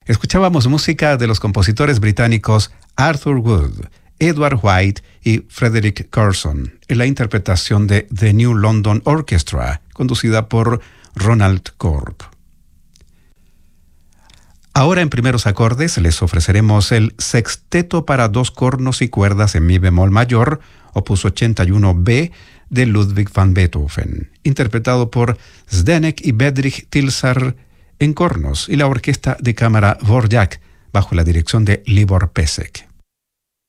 Escuchábamos música de los compositores británicos Arthur Wood, Edward White y Frederick Curson, en la interpretación de The New London Orchestra, conducida por Ronald Corp. Ahora en primeros acordes les ofreceremos el Sexteto para dos cornos y cuerdas en mi bemol mayor, opus 81b, de Ludwig van Beethoven, interpretado por Zdeněk y Bedřich Tilsar en cornos y la orquesta de cámara Dvořák, bajo la dirección de Libor Pesek.